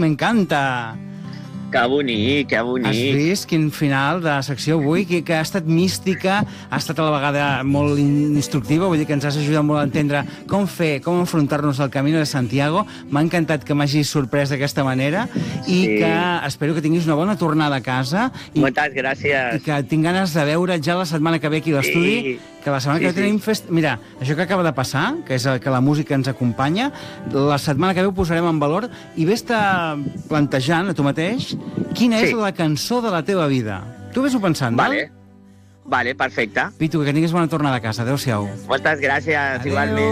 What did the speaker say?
m'encanta. Que bonic, que bonic. Has vist quin final de secció avui, que ha estat mística, ha estat a la vegada molt instructiva, vull dir que ens has ajudat molt a entendre com fer, com enfrontar-nos al Camino de Santiago. M'ha encantat que m'hagis sorprès d'aquesta manera i que espero que tinguis una bona tornada a casa. Moltes gràcies. I que tinc ganes de veure ja la setmana que ve aquí a l'estudi, que la setmana que ve tenim Mira, això que acaba de passar, que és que la música ens acompanya, la setmana que ve ho posarem en valor i vés-te plantejant a tu mateix quina és la cançó de la teva vida. Tu vés-ho pensant, Vale, perfecte. Pitu, que tinguis bona tornada a casa. Adéu-siau. Moltes gràcies, igualment.